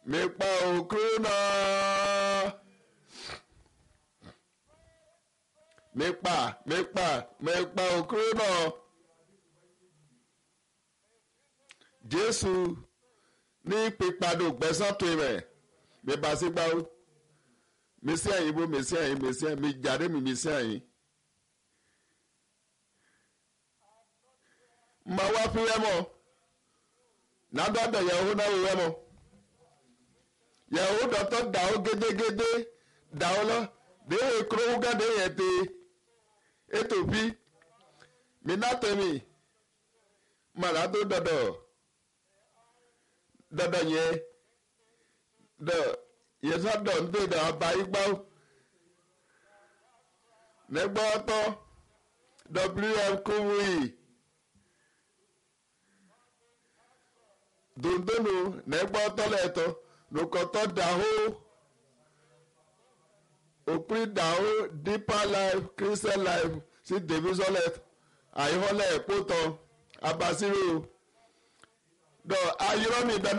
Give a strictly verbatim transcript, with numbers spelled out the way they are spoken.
mekpa okrona mekpa mekpa mekpa okrona Jésù ní pípadò gbẹ̀san tó rẹ̀ mi bá sí gbáwó mi sí àyìn bó mi sí àyìn mi sí àyìn mi jáde mi mi sí àyìn mà wá fi wẹ́mọ̀ nàdọ́dọ̀ yẹ̀wò náà wò wẹ́mọ̀ yẹ̀wò dọ̀tọ̀ dàó gédégédé dàó lọ déwé kúrò gàdé yẹn té ètò bí mi náà tẹ̀mí màrà tó dọ̀dọ̀ dọ̀dọ̀ yẹn dọ̀ yẹn sọ́dọ̀ ń tẹ̀ dọ̀ ọba igbá nẹgbọ́ tọ́ w m kúwì dundunu nẹgbọ́ tọ́lẹ̀tọ́ nukọtọ́ dàhó òpin dàhó deeper life Christian life sí divisionlet àyíwọ́lẹ̀ èkótọ́ abasiro dọ̀ ayírọ́mì dáná.